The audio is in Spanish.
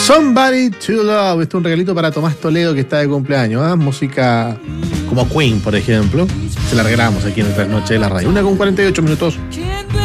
Somebody to Love. Esto es un regalito para Tomás Toledo, que está de cumpleaños. Música como Queen, por ejemplo. Se la regalamos aquí en el Trasnoche de la Radio. 1:48 minutos.